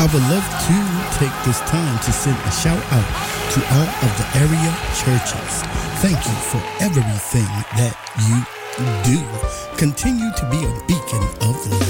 I would love to take this time to send a shout out to all of the area churches. Thank you for everything that you do. Continue to be a beacon of light.